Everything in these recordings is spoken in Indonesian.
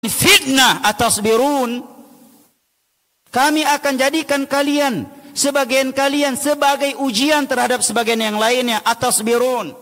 fitnah atasbirun. Kami akan jadikan kalian, sebagian kalian sebagai ujian terhadap sebagian yang lainnya. Atasbirun.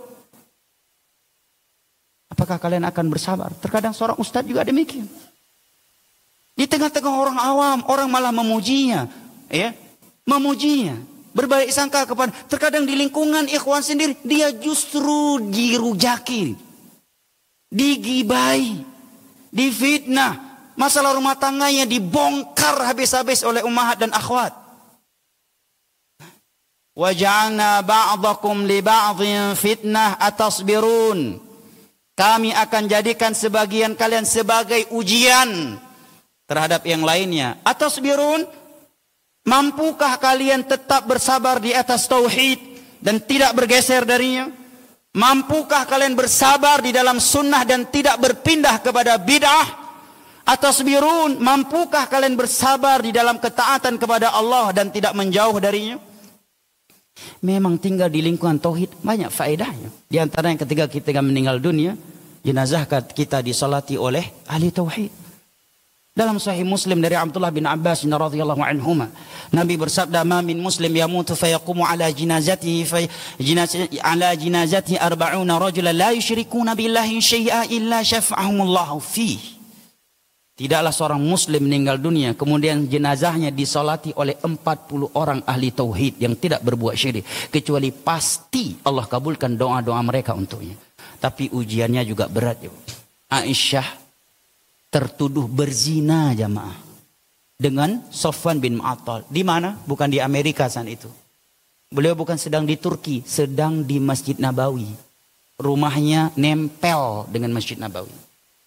Apakah kalian akan bersabar? Terkadang seorang ustadz juga demikian. Di tengah-tengah orang awam, orang malah memujinya, ya, memujinya, berbaik sangka kepada. Terkadang di lingkungan ikhwan sendiri, dia justru dirujaki, digibai, difitnah. Masalah rumah tangganya dibongkar habis-habis oleh ummahat dan akhwat. Wa ja'alna ba'dakum li ba'dhin fitnah atasbirun. Kami akan jadikan sebagian kalian sebagai ujian terhadap yang lainnya. Atasbirun, mampukah kalian tetap bersabar di atas tauhid dan tidak bergeser darinya? Mampukah kalian bersabar di dalam sunnah dan tidak berpindah kepada bid'ah? Atasbirun, mampukah kalian bersabar di dalam ketaatan kepada Allah dan tidak menjauh darinya? Memang tinggal di lingkungan tauhid banyak faedahnya. Di antara yang ketika kita meninggal dunia, jenazah kita disalati oleh ahli tauhid. Dalam Sahih Muslim dari Abdullah bin Abbas radhiyallahu anhuma, Nabi bersabda, "Ma min muslim yamutu fayaqumu ala jinazatihi ala jinazatihi 40 rajulan la yusyrikuna billahi syai'a illa syafa'ahumullahu fihi." Tidaklah seorang muslim meninggal dunia kemudian jenazahnya disolati oleh 40 orang ahli tauhid yang tidak berbuat syirik, kecuali pasti Allah kabulkan doa-doa mereka untuknya. Tapi ujiannya juga berat. Aisyah tertuduh berzina jamaah dengan Safwan bin Mu'attal. Di mana? Bukan di Amerika saat itu. Beliau bukan sedang di Turki, sedang di Masjid Nabawi. Rumahnya nempel dengan Masjid Nabawi.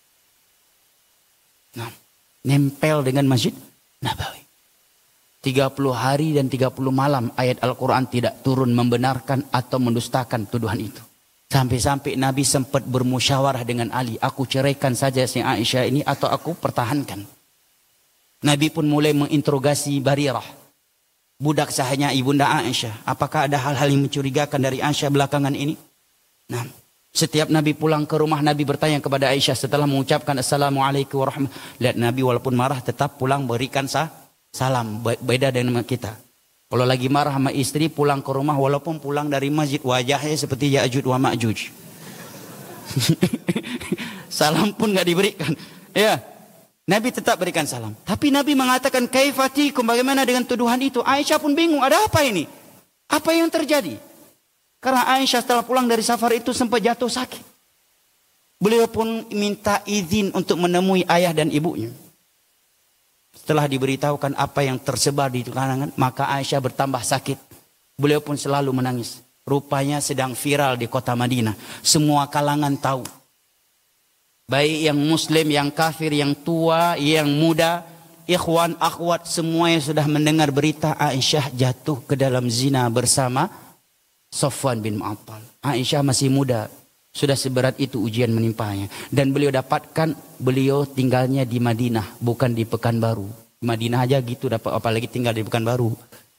Nah, nempel dengan Masjid Nabawi. 30 hari dan 30 malam ayat Al-Quran tidak turun membenarkan atau mendustakan tuduhan itu. Sampai-sampai Nabi sempat bermusyawarah dengan Ali. Aku ceraikan saja si Aisyah ini atau aku pertahankan. Nabi pun mulai menginterogasi Barirah, budak sahanya ibunda Aisyah. Apakah ada hal-hal yang mencurigakan dari Aisyah belakangan ini? Nah, setiap Nabi pulang ke rumah, Nabi bertanya kepada Aisyah setelah mengucapkan Assalamualaikum warahmatullahi wabarakatuh. Lihat, Nabi walaupun marah tetap pulang berikan salam. Beda dengan kita. Kalau lagi marah sama istri, pulang ke rumah walaupun pulang dari masjid, wajahnya seperti Ya'juj wa Ma'juj. Salam pun gak diberikan. Ya, Nabi tetap berikan salam. Tapi Nabi mengatakan, kaifatikum, bagaimana dengan tuduhan itu? Aisyah pun bingung, ada apa ini? Apa yang terjadi? Karena Aisyah setelah pulang dari safar itu sempat jatuh sakit. Beliau pun minta izin untuk menemui ayah dan ibunya. Setelah diberitahukan apa yang tersebar di kalangan, maka Aisyah bertambah sakit. Beliau pun selalu menangis. Rupanya sedang viral di kota Madinah. Semua kalangan tahu. Baik yang muslim, yang kafir, yang tua, yang muda, ikhwan, akhwat, semuanya sudah mendengar berita Aisyah jatuh ke dalam zina bersama Safwan bin Mu'attal. Aisyah masih muda, sudah seberat itu ujian menimpanya. Dan beliau dapatkan, beliau tinggalnya di Madinah, bukan di Pekanbaru. Madinah aja gitu dapat, apalagi tinggal di Pekanbaru.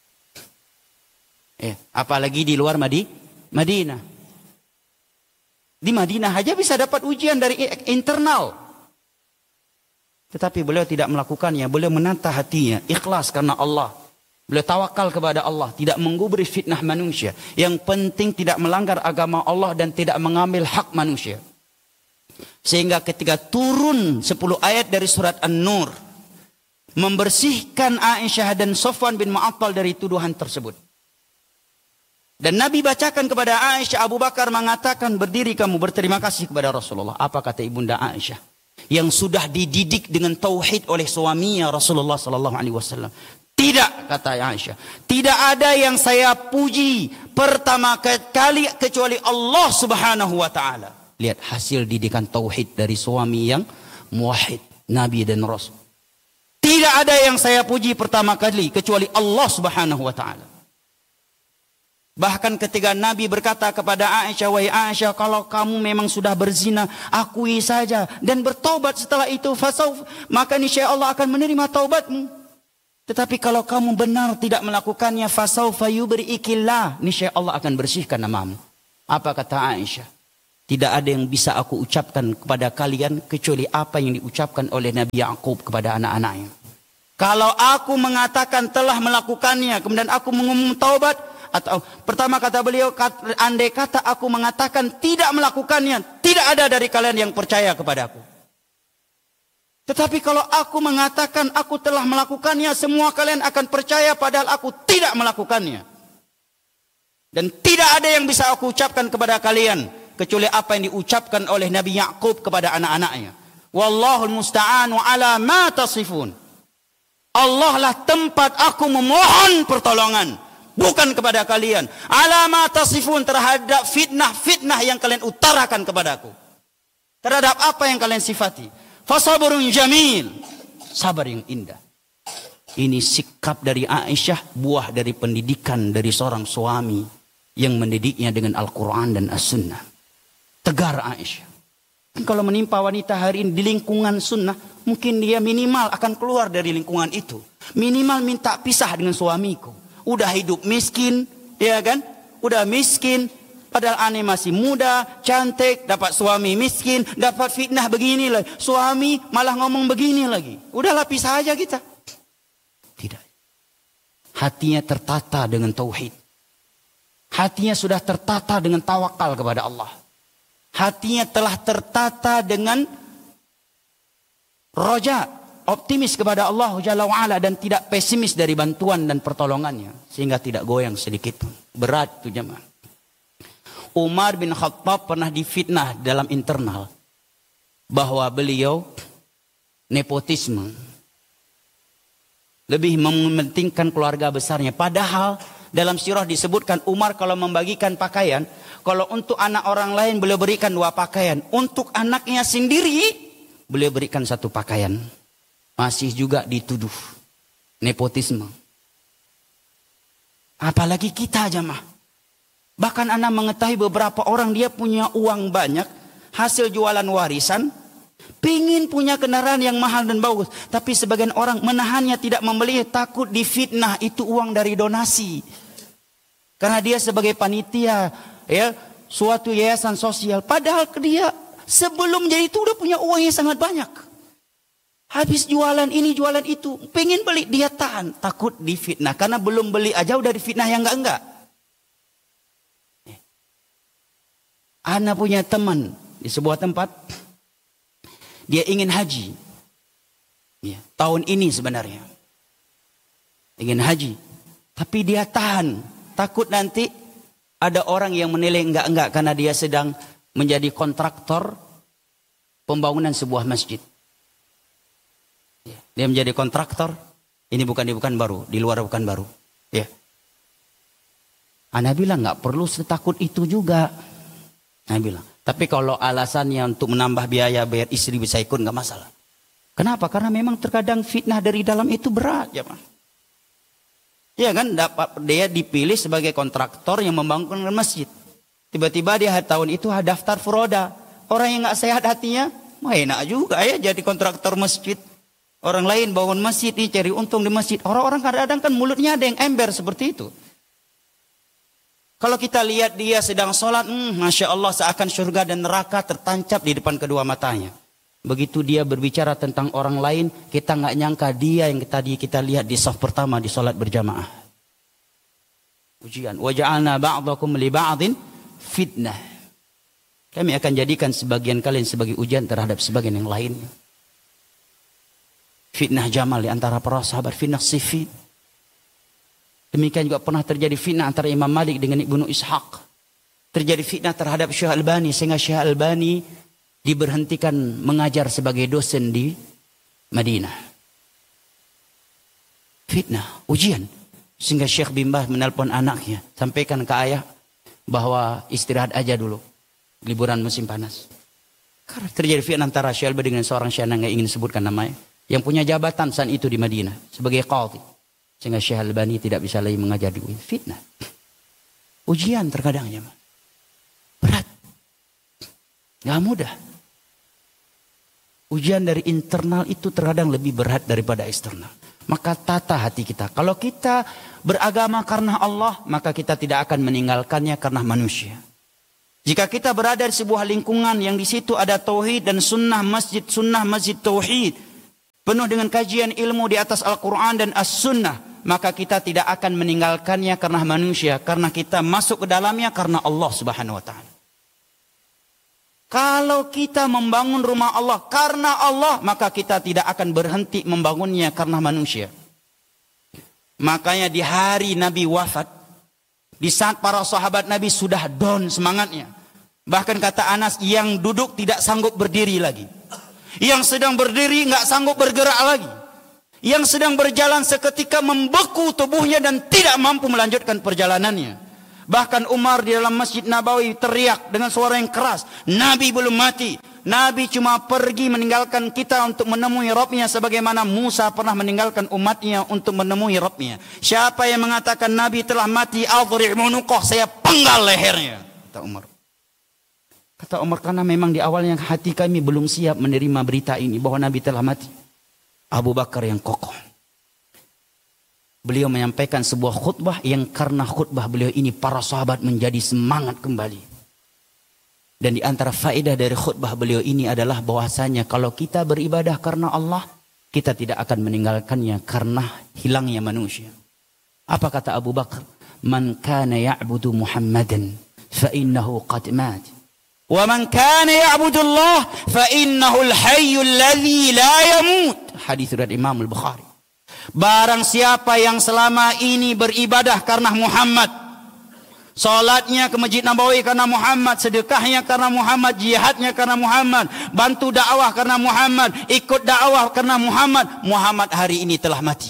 Apalagi di luar Madinah. Di Madinah aja bisa dapat ujian dari internal. Tetapi beliau tidak melakukannya. Beliau menata hatinya, ikhlas karena Allah. Beliau tawakal kepada Allah, tidak menggubris fitnah manusia. Yang penting tidak melanggar agama Allah dan tidak mengambil hak manusia. Sehingga ketika turun 10 ayat dari surat An-Nur, membersihkan Aisyah dan Safwan bin Mu'attal dari tuduhan tersebut. Dan Nabi bacakan kepada Aisyah, Abu Bakar mengatakan, berdiri kamu berterima kasih kepada Rasulullah. Apa kata ibunda Aisyah? Yang sudah dididik dengan tauhid oleh suaminya Rasulullah SAW. Tidak, kata Aisyah, tidak ada yang saya puji pertama kali kecuali Allah Subhanahu wa taala. Lihat hasil didikan tauhid dari suami yang muwahhid, Nabi dan Rasul. Tidak ada yang saya puji pertama kali kecuali Allah Subhanahu wa taala. Bahkan ketika Nabi berkata kepada Aisyah, wahai Aisyah, kalau kamu memang sudah berzina, akui saja dan bertaubat setelah itu, maka niscaya Allah akan menerima taubatmu. Tetapi kalau kamu benar tidak melakukannya, fasaufa yubri'ikillah, niscaya Allah akan bersihkan namamu. Apa kata Aisyah? Tidak ada yang bisa aku ucapkan kepada kalian kecuali apa yang diucapkan oleh Nabi Ya'qub kepada anak-anaknya. Kalau aku mengatakan telah melakukannya, kemudian aku mengumum taubat, atau pertama kata beliau, andai kata aku mengatakan tidak melakukannya, tidak ada dari kalian yang percaya kepadaku. Tetapi kalau aku mengatakan aku telah melakukannya, semua kalian akan percaya padahal aku tidak melakukannya. Dan tidak ada yang bisa aku ucapkan kepada kalian kecuali apa yang diucapkan oleh Nabi Ya'qub kepada anak-anaknya. Wallahul musta'anu ala ma tasifun. Allah lah tempat aku memohon pertolongan, bukan kepada kalian. Ala ma tasifun, terhadap fitnah-fitnah yang kalian utarakan kepadaku. Terhadap apa yang kalian sifati. Fasabrun jamil, sabar yang indah. Ini sikap dari Aisyah, buah dari pendidikan dari seorang suami yang mendidiknya dengan Al-Quran dan As-Sunnah. Tegar Aisyah. Kalau menimpa wanita hari ini di lingkungan sunnah, mungkin dia minimal akan keluar dari lingkungan itu. Minimal minta pisah dengan suamiku. Udah hidup miskin, ya kan? Udah miskin. Padahal aneh masih muda, cantik, dapat suami miskin, dapat fitnah begini lagi. Suami malah ngomong begini lagi. Udahlah pisah aja kita. Tidak. Hatinya tertata dengan tauhid. Hatinya sudah tertata dengan tawakal kepada Allah. Hatinya telah tertata dengan roja, optimis kepada Allah Jalla wa'ala, dan tidak pesimis dari bantuan dan pertolongannya. Sehingga tidak goyang sedikit pun. Berat itu jemaah. Umar bin Khattab pernah difitnah dalam internal bahwa beliau nepotisme, lebih mementingkan keluarga besarnya. Padahal dalam sirah disebutkan Umar kalau membagikan pakaian, kalau untuk anak orang lain beliau berikan 2 pakaian, untuk anaknya sendiri beliau berikan 1 pakaian. Masih juga dituduh nepotisme. Apalagi kita jemaah. Bahkan anak mengetahui beberapa orang dia punya uang banyak, hasil jualan warisan, pingin punya kendaraan yang mahal dan bagus. Tapi sebagian orang menahannya, tidak membeli, takut difitnah itu uang dari donasi. Karena dia sebagai panitia, ya, suatu yayasan sosial. Padahal dia sebelum jadi itu udah punya uang yang sangat banyak. Habis jualan ini, jualan itu, pengen beli, dia tahan, takut difitnah. Karena belum beli aja udah difitnah yang enggak. Ana punya teman di sebuah tempat, dia ingin haji, ya, tahun ini sebenarnya ingin haji, tapi dia tahan, takut nanti ada orang yang menilai enggak karena dia sedang menjadi kontraktor pembangunan sebuah masjid. Ya, dia menjadi kontraktor, ini bukan baru, di luar bukan baru. Ya, Ana bilang nggak perlu setakut itu juga. Nah bilang, tapi kalau alasannya untuk menambah biaya bayar istri bisa ikut nggak masalah. Kenapa? Karena memang terkadang fitnah dari dalam itu berat, ya Pak. Ya kan, dia dipilih sebagai kontraktor yang membangun masjid. Tiba-tiba dia tahun itu daftar furoda. Orang yang nggak sehat hatinya, enak juga ya jadi kontraktor masjid. Orang lain bangun masjid nih, cari untung di masjid. Orang-orang kadang-kadang kan mulutnya ada yang ember seperti itu. Kalau kita lihat dia sedang sholat, Masya Allah, seakan surga dan neraka tertancap di depan kedua matanya. Begitu dia berbicara tentang orang lain, kita nggak nyangka dia yang tadi kita lihat di saf pertama di sholat berjamaah. Ujian. Waja'alna ba'dakum li ba'din fitnah. Kami akan jadikan sebagian kalian sebagai ujian terhadap sebagian yang lainnya. Fitnah Jamal di antara para sahabat, fitnah Siffin. Demikian juga pernah terjadi fitnah antara Imam Malik dengan Ibnu Ishaq. Terjadi fitnah terhadap Syekh Albani sehingga Syekh Albani diberhentikan mengajar sebagai dosen di Madinah. Fitnah, ujian. Sehingga Syekh bin Baz menelpon anaknya, sampaikan ke ayah bahwa istirahat aja dulu, liburan musim panas. Karena terjadi fitnah antara Syekh Albani dengan seorang syekh yang ingin disebutkan namanya, yang punya jabatan saat itu di Madinah sebagai qadhi. Sehingga Syekh Albani tidak bisa lagi mengajar di UIN. Fitnah. Ujian terkadangnya. Berat. Gak mudah. Ujian dari internal itu terkadang lebih berat daripada eksternal. Maka tata hati kita. Kalau kita beragama karena Allah, maka kita tidak akan meninggalkannya karena manusia. Jika kita berada di sebuah lingkungan yang di situ ada tauhid dan sunnah masjid tauhid, penuh dengan kajian ilmu di atas Al-Quran dan As-Sunnah, maka kita tidak akan meninggalkannya karena manusia, karena kita masuk ke dalamnya karena Allah Subhanahu wa Ta'ala. Kalau kita membangun rumah Allah karena Allah, maka kita tidak akan berhenti membangunnya karena manusia. Makanya di hari Nabi wafat, di saat para sahabat Nabi sudah down semangatnya, bahkan kata Anas, yang duduk tidak sanggup berdiri lagi, yang sedang berdiri nggak sanggup bergerak lagi, yang sedang berjalan seketika membeku tubuhnya dan tidak mampu melanjutkan perjalanannya. Bahkan Umar di dalam Masjid Nabawi teriak dengan suara yang keras, Nabi belum mati, Nabi cuma pergi meninggalkan kita untuk menemui Rabbnya sebagaimana Musa pernah meninggalkan umatnya untuk menemui Rabbnya. Siapa yang mengatakan Nabi telah mati, adri' munuqah, saya penggal lehernya, kata Umar. Kata Umar, karena memang di awalnya hati kami belum siap menerima berita ini bahwa Nabi telah mati. Abu Bakar yang kokoh. Beliau menyampaikan sebuah khutbah yang karena khutbah beliau ini para sahabat menjadi semangat kembali. Dan di antara faedah dari khutbah beliau ini adalah bahwasanya kalau kita beribadah karena Allah, kita tidak akan meninggalkannya karena hilangnya manusia. Apa kata Abu Bakar? Man kana ya'budu Muhammadan fa innahu qad mat. Wa man kana ya'budu Allah fa innahu al-hayyul ladzi la yamut. Hadis dari Imam Al-Bukhari. Barang siapa yang selama ini beribadah karena Muhammad, salatnya ke Masjid Nabawi karena Muhammad, sedekahnya karena Muhammad, jihadnya karena Muhammad, bantu dakwah karena Muhammad, ikut dakwah karena Muhammad, Muhammad hari ini telah mati.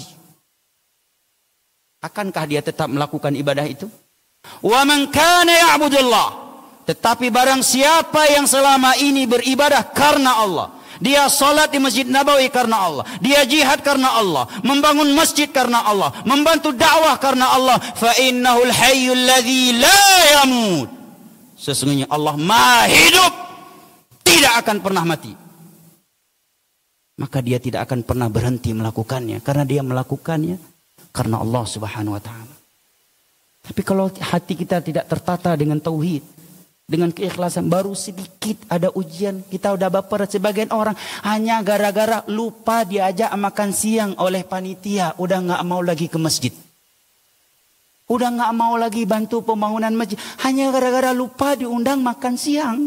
Akankah dia tetap melakukan ibadah itu? Wa man kana ya'budullah, tetapi barang siapa yang selama ini beribadah karena Allah, dia salat di Masjid Nabawi karena Allah, dia jihad karena Allah, membangun masjid karena Allah, membantu dakwah karena Allah, fa innahul hayyul ladzi la yamut. Sesungguhnya Allah Maha hidup, tidak akan pernah mati. Maka dia tidak akan pernah berhenti melakukannya karena dia melakukannya karena Allah Subhanahu wa taala. Tapi kalau hati kita tidak tertata dengan tauhid, dengan keikhlasan, baru sedikit ada ujian kita udah baper. Sebagian orang hanya gara-gara lupa diajak makan siang oleh panitia, udah nggak mau lagi ke masjid, udah nggak mau lagi bantu pembangunan masjid, hanya gara-gara lupa diundang makan siang.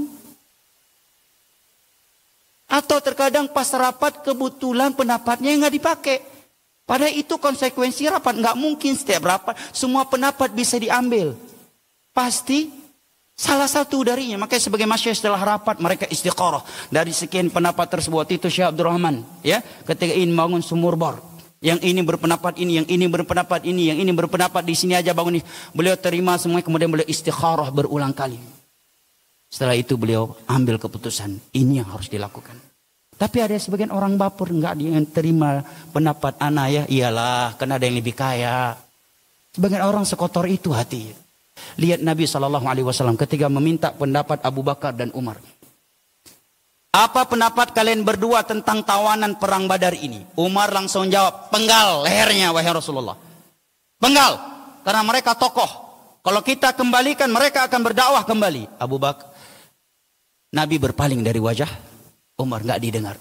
Atau terkadang pas rapat kebetulan pendapatnya nggak dipakai. Padahal itu konsekuensi rapat, nggak mungkin setiap rapat semua pendapat bisa diambil. Pasti salah satu darinya. Makanya sebagai masyarakat setelah rapat mereka istiqarah dari sekian pendapat tersebut. Itu Syekh Abdul Rahman, ya, ketika ingin bangun sumur bor, yang ini berpendapat ini, yang ini berpendapat ini, yang ini berpendapat di sini aja bangun ini. Beliau terima semua, kemudian beliau istikharah berulang kali. Setelah itu beliau ambil keputusan, ini yang harus dilakukan. Tapi ada sebagian orang baper, enggak dia terima pendapat anak, ya iyalah karena ada yang lebih kaya. Sebagian orang sekotor itu hati. Lihat Nabi SAW ketika meminta pendapat Abu Bakar dan Umar. Apa pendapat kalian berdua tentang tawanan perang Badar ini? Umar langsung jawab, penggal lehernya wahai Rasulullah. Penggal, karena mereka tokoh. Kalau kita kembalikan mereka akan berdakwah kembali. Abu Bakar, Nabi berpaling dari wajah Umar, nggak didengar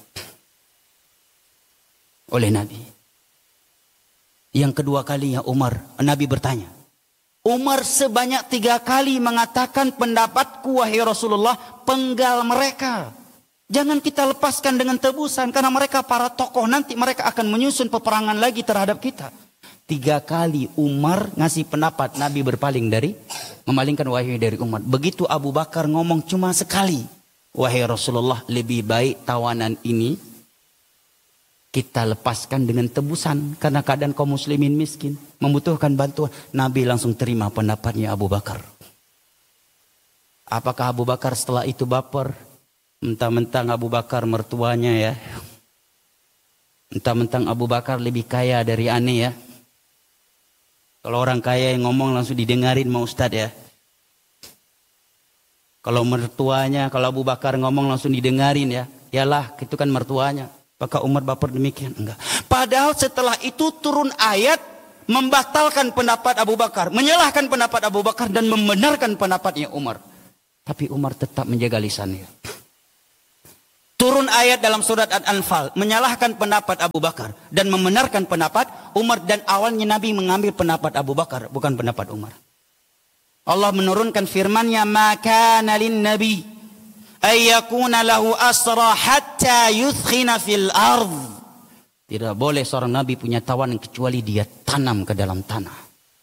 oleh Nabi. Yang kedua kalinya Nabi bertanya. Umar sebanyak 3 kali mengatakan pendapatku wahai Rasulullah, penggal mereka. Jangan kita lepaskan dengan tebusan, karena mereka para tokoh, nanti mereka akan menyusun peperangan lagi terhadap kita. 3 kali Umar ngasih pendapat, Nabi berpaling dari, memalingkan wahyu dari Umar. Begitu Abu Bakar ngomong cuma sekali, wahai Rasulullah, lebih baik tawanan ini kita lepaskan dengan tebusan, karena keadaan kaum muslimin miskin, membutuhkan bantuan. Nabi langsung terima pendapatnya Abu Bakar. Apakah Abu Bakar setelah itu baper? Mentang-mentang Abu Bakar mertuanya, ya, mentang-mentang Abu Bakar lebih kaya dari aneh, ya. Kalau orang kaya yang ngomong langsung didengarin sama Ustadz, ya. Kalau mertuanya, kalau Abu Bakar ngomong langsung didengarin, ya. Yalah, itu kan mertuanya. Apakah Umar baper demikian? Enggak. Padahal setelah itu turun ayat membatalkan pendapat Abu Bakar, menyalahkan pendapat Abu Bakar dan membenarkan pendapatnya Umar. Tapi Umar tetap menjaga lisannya. Turun ayat dalam surat Al-Anfal menyalahkan pendapat Abu Bakar dan membenarkan pendapat Umar, dan awalnya Nabi mengambil pendapat Abu Bakar, bukan pendapat Umar. Allah menurunkan firman-Nya, "Maka lin nabi ay yakuna lahu asra hatta yuthkhina fil ardh." Tidak boleh seorang nabi punya tawanan kecuali dia tanam ke dalam tanah.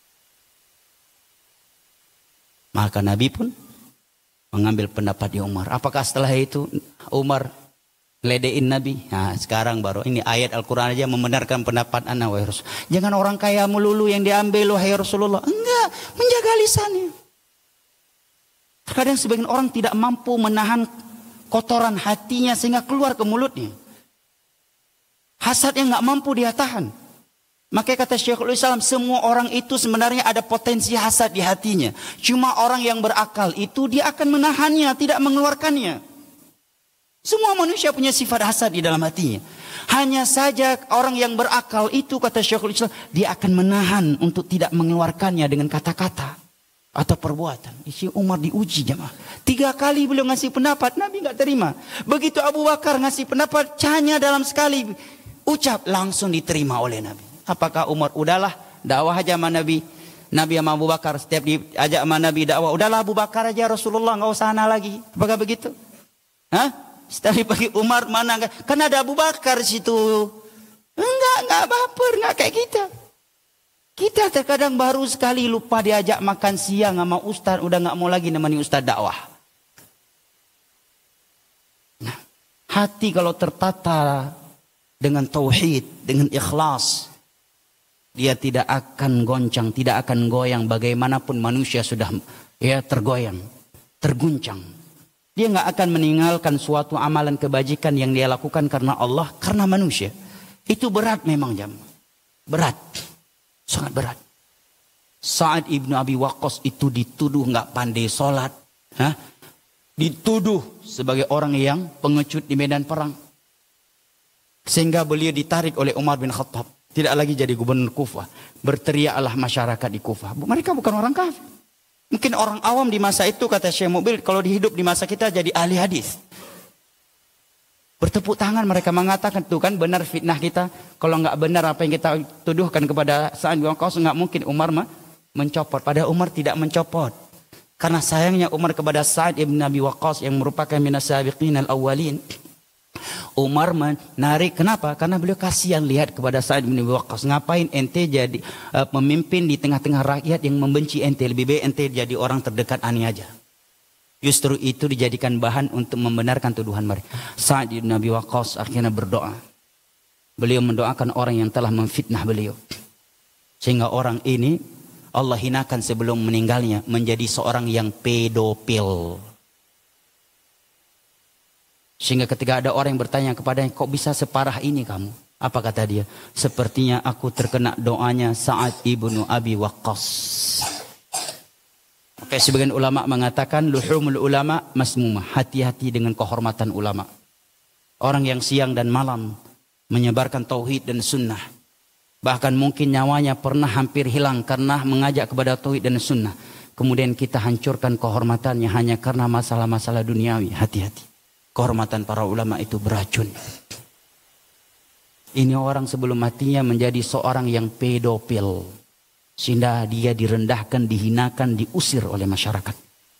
Maka Nabi pun mengambil pendapat Umar. Apakah setelah itu Umar ledein Nabi? Nah, sekarang baru ini ayat Al-Quran aja membenarkan pendapat ana wahai Rasul. Jangan orang kaya melulu yang diambil wahai Rasulullah. Enggak, menjaga lisannya. Terkadang sebagian orang tidak mampu menahan kotoran hatinya sehingga keluar ke mulutnya. Hasadnya enggak mampu dia tahan. Makanya kata Syekhul Islam, semua orang itu sebenarnya ada potensi hasad di hatinya. Cuma orang yang berakal itu dia akan menahannya, tidak mengeluarkannya. Semua manusia punya sifat hasad di dalam hatinya. Hanya saja orang yang berakal itu, kata Syekhul Islam, dia akan menahan untuk tidak mengeluarkannya dengan kata-kata atau perbuatan. Isi Umar diuji jemaah. 3 kali beliau ngasih pendapat, Nabi enggak terima. Begitu Abu Bakar ngasih pendapat, hanya dalam sekali ucap langsung diterima oleh Nabi. Apakah Umar udahlah dakwah aja sama Nabi? Nabi sama Abu Bakar setiap diajak sama Nabi dakwah, udahlah Abu Bakar aja Rasulullah, enggak usah ana lagi. Apakah begitu? Hah? Setiap dipanggil Umar mana enggak? Kan ada Abu Bakar situ. Enggak baper, enggak kayak kita. Kita terkadang baru sekali lupa diajak makan siang sama ustaz, udah enggak mau lagi nemani ustaz dakwah. Nah, hati kalau tertata dengan tauhid, dengan ikhlas, dia tidak akan goncang, tidak akan goyang bagaimanapun manusia sudah tergoyang, terguncang. Dia nggak akan meninggalkan suatu amalan kebajikan yang dia lakukan karena Allah, karena manusia. Itu berat memang jam. Berat. Sangat berat. Sa'ad ibnu Abi Waqqas itu dituduh nggak pandai sholat. Dituduh sebagai orang yang pengecut di medan perang. Sehingga beliau ditarik oleh Umar bin Khattab. Tidak lagi jadi gubernur Kufah. Berteriaklah masyarakat di Kufah. Mereka bukan orang kafir. Mungkin orang awam di masa itu, kata Syekh Mubil, kalau dihidup di masa kita jadi ahli hadis. Bertepuk tangan mereka mengatakan, tuh kan benar fitnah kita. Kalau nggak benar apa yang kita tuduhkan kepada Sa'ad bin Waqqas, nggak mungkin Umar mencopot. Padahal Umar tidak mencopot. Karena sayangnya Umar kepada Sa'ad ibn Abi Waqqas yang merupakan minas sabiqin al-awwalin. Umar menarik, kenapa? Karena beliau kasihan lihat kepada Sa'ad bin Abi Waqqas. Ngapain ente jadi memimpin di tengah-tengah rakyat yang membenci ente? Lebih baik ente jadi orang terdekat ani aja. Justru itu dijadikan bahan untuk membenarkan tuduhan mereka. Sa'ad bin Abi Waqqas akhirnya berdoa. Beliau mendoakan orang yang telah memfitnah beliau. Sehingga orang ini Allah hinakan sebelum meninggalnya menjadi seorang yang pedofil. Sehingga ketika ada orang yang bertanya kepadanya, kok bisa separah ini kamu? Apa kata dia? Sepertinya aku terkena doanya Sa'ad ibnu Abi Waqqas. Oke, sebagian ulama mengatakan luhumul ulama masmumah. Hati-hati dengan kehormatan ulama. Orang yang siang dan malam menyebarkan tauhid dan sunnah. Bahkan mungkin nyawanya pernah hampir hilang karena mengajak kepada tauhid dan sunnah. Kemudian kita hancurkan kehormatannya hanya karena masalah-masalah duniawi. Hati-hati. Kehormatan para ulama itu beracun. Ini orang sebelum matinya menjadi seorang yang pedofil. Sehingga dia direndahkan, dihinakan, diusir oleh masyarakat.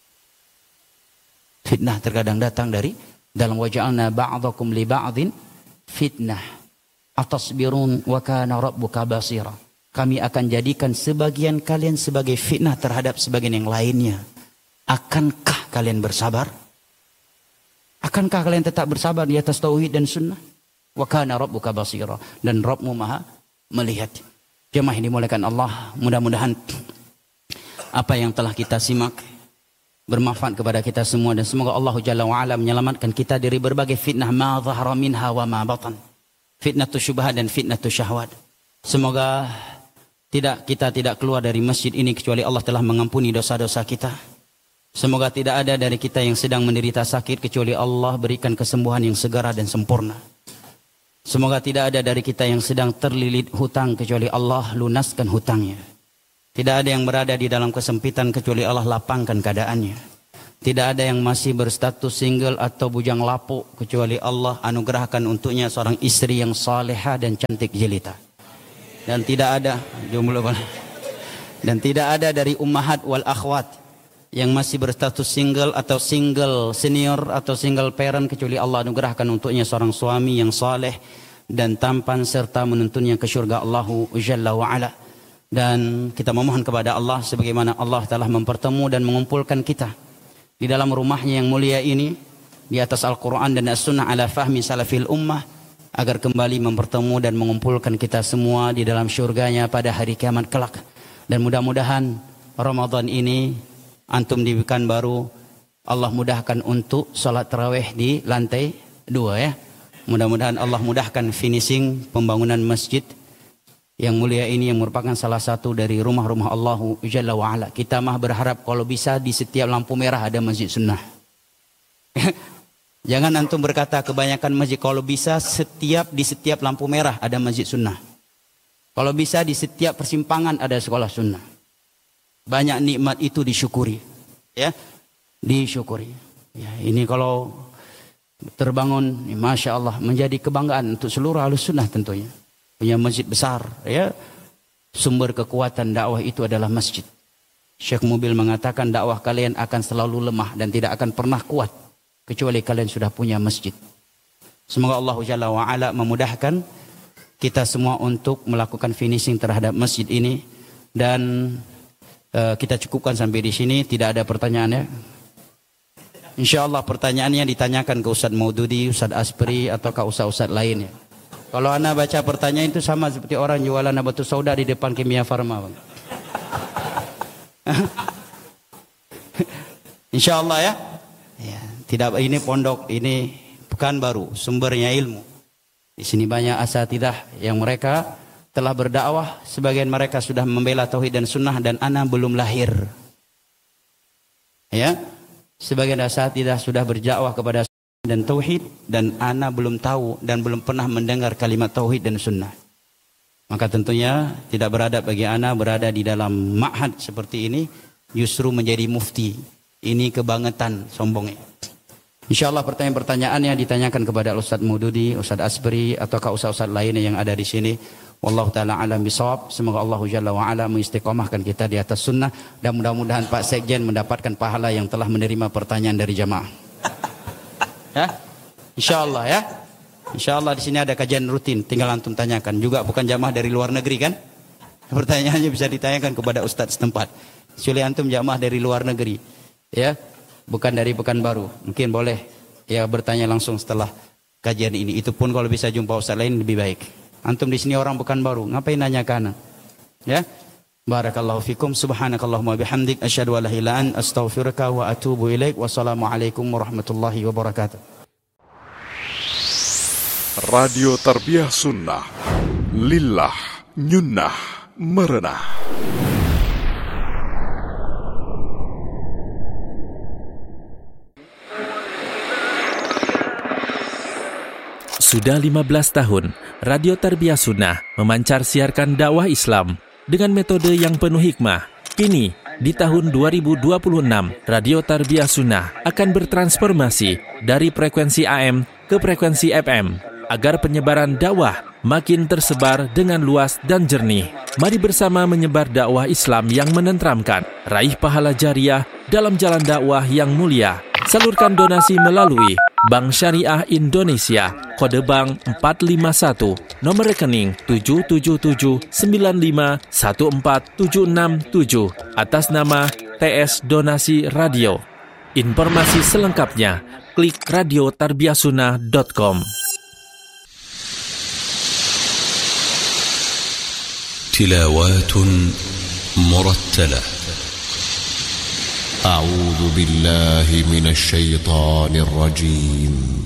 Fitnah terkadang datang dari dalam waja'alna ba'dakum li ba'din fitnah. Atasbirun wa kana rabbuka basira. Kami akan jadikan sebagian kalian sebagai fitnah terhadap sebagian yang lainnya. Akankah kalian bersabar? Akankah kalian tetap bersabar di atas tauhid dan sunnah? Wa kana rabbuka basira. Dan Rabbmu maha melihat. Jemaah yang dimuliakan Allah, mudah-mudahan apa yang telah kita simak bermanfaat kepada kita semua. Dan semoga Allah Jalla wa'ala menyelamatkan kita dari berbagai fitnah ma zahara minha wa ma batan. Fitnatul syubhat dan fitnatul syahwat. Semoga kita tidak keluar dari masjid ini kecuali Allah telah mengampuni dosa-dosa kita. Semoga tidak ada dari kita yang sedang menderita sakit kecuali Allah berikan kesembuhan yang segera dan sempurna. Semoga tidak ada dari kita yang sedang terlilit hutang kecuali Allah lunaskan hutangnya. Tidak ada yang berada di dalam kesempitan kecuali Allah lapangkan keadaannya. Tidak ada yang masih berstatus single atau bujang lapuk kecuali Allah anugerahkan untuknya seorang istri yang salehah dan cantik jelita. Dan tidak ada dari ummahat wal akhwat yang masih berstatus single atau single senior atau single parent kecuali Allah anugerahkan untuknya seorang suami yang saleh dan tampan serta menuntunnya ke syurga Allahu Jalla wa Ala. Dan kita memohon kepada Allah sebagaimana Allah telah mempertemu dan mengumpulkan kita di dalam rumahnya yang mulia ini di atas Al-Quran dan As-Sunnah ala fahmi salafil ummah agar kembali mempertemu dan mengumpulkan kita semua di dalam syurganya pada hari kiamat kelak. Dan mudah-mudahan Ramadan ini antum di Pekanbaru Allah mudahkan untuk salat tarawih di lantai 2 ya. Mudah-mudahan Allah mudahkan finishing pembangunan masjid yang mulia ini yang merupakan salah satu dari rumah-rumah Allahu Jalla wa Ala. Kita mah berharap kalau bisa di setiap lampu merah ada masjid sunnah. Jangan antum berkata kebanyakan masjid, kalau bisa di setiap lampu merah ada masjid sunnah. Kalau bisa di setiap persimpangan ada sekolah sunnah. Banyak nikmat itu disyukuri. Ya, disyukuri. Ya, ini kalau terbangun, masya Allah, menjadi kebanggaan untuk seluruh ahlus sunnah tentunya. Punya masjid besar, ya. Sumber kekuatan dakwah itu adalah masjid. Syekh Mubil mengatakan dakwah kalian akan selalu lemah dan tidak akan pernah kuat kecuali kalian sudah punya masjid. Semoga Allah Jalla wa Ala memudahkan kita semua untuk melakukan finishing terhadap masjid ini. Dan kita cukupkan sampai di sini. Tidak ada pertanyaannya. InsyaAllah pertanyaannya ditanyakan ke Ustadz Maududi, Ustadz Aspri, ataukah Ustadz lainnya. Kalau anda baca pertanyaan itu sama seperti orang jualan nabatus sauda di depan Kimia Farma, bang. InsyaAllah ya. Ya, tidak, ini pondok, ini Pekanbaru, sumbernya ilmu. Di sini banyak asatidah yang mereka telah berdakwah, sebagian mereka sudah membela tauhid dan sunnah dan ana belum lahir. Ya, sebagian asatidah sudah berdakwah kepada dan tauhid dan ana belum tahu dan belum pernah mendengar kalimat tauhid dan sunnah. Maka tentunya tidak beradab bagi ana berada di dalam ma'had seperti ini, justru menjadi mufti. Ini kebangetan sombongnya. InsyaAllah pertanyaan-pertanyaannya ditanyakan kepada Ustadz Maududi, Ustadz Aspri, ataukah Ustadz lainnya yang ada di sini. Wallahu ta'ala alam bisawab. Semoga Allah Jalla wa Ala mengistiqomahkan kita di atas sunnah. Dan mudah-mudahan Pak Sekjen mendapatkan pahala yang telah menerima pertanyaan dari jamaah. Ya, InsyaAllah ya. InsyaAllah di sini ada kajian rutin. Tinggal antum tanyakan. Juga bukan jamaah dari luar negeri kan? Pertanyaannya bisa ditanyakan kepada Ustadz setempat. Kecuali antum jamaah dari luar negeri. Ya, bukan dari Pekanbaru. Mungkin boleh ya bertanya langsung setelah kajian ini. Itu pun kalau bisa jumpa Ustadz lain lebih baik. Antum di sini orang Pekanbaru, ngapain nanya kana? Ya. Barakallahu fikum, subhanakallahumma bihamdik, asyhadu an la ilaha illa anta, astaghfiruka wa atubu ilaik. Wassalamualaikum warahmatullahi wabarakatuh. Radio Tarbiyah Sunnah, lillah, nyunnah, merenah. Sudah 15 tahun, Radio Tarbiyah Sunnah memancar siarkan dakwah Islam dengan metode yang penuh hikmah. Kini, di tahun 2026, Radio Tarbiyah Sunnah akan bertransformasi dari frekuensi AM ke frekuensi FM agar penyebaran dakwah makin tersebar dengan luas dan jernih. Mari bersama menyebar dakwah Islam yang menenteramkan, raih pahala jariah dalam jalan dakwah yang mulia. Salurkan donasi melalui Bank Syariah Indonesia, kode bank 451, nomor rekening 777951476 atas nama TS Donasi Radio. Informasi selengkapnya klik radiotarbiyahsunnah.com. تلاوات مرتلة. أعوذ بالله من الشيطان الرجيم.